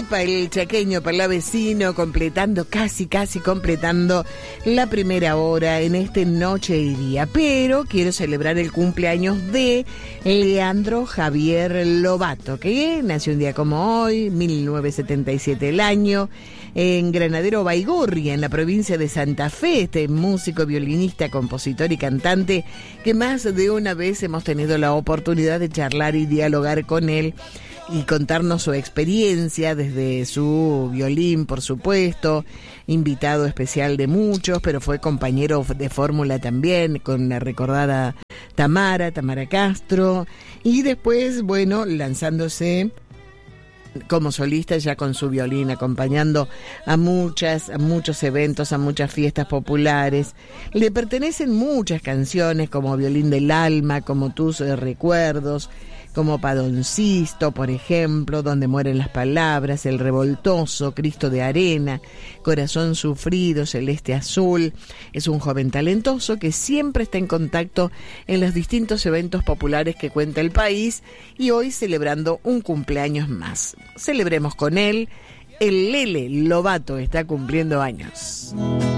para el chaqueño, para el vecino, completando, casi completando la primera hora en este Noche y Día. Pero quiero celebrar el cumpleaños de Leandro Javier Lobato, que nació un día como hoy, 1977 el año, en Granadero Baigorria, en la provincia de Santa Fe, este músico, violinista, compositor y cantante que más de una vez hemos tenido la oportunidad de charlar y dialogar con él y contarnos su experiencia desde su violín, por supuesto, invitado especial de muchos, pero fue compañero de fórmula también con la recordada Tamara Castro, y después, bueno, lanzándose como solista ya con su violín, acompañando a muchos eventos, a muchas fiestas populares. Le pertenecen muchas canciones como Violín del Alma, como Tus Recuerdos, como Padoncisto, por ejemplo, Donde mueren las palabras, El Revoltoso, Cristo de Arena, Corazón Sufrido, Celeste Azul. Es un joven talentoso que siempre está en contacto en los distintos eventos populares que cuenta el país, y hoy celebrando un cumpleaños más. Celebremos con él. El Lele Lobato está cumpliendo años.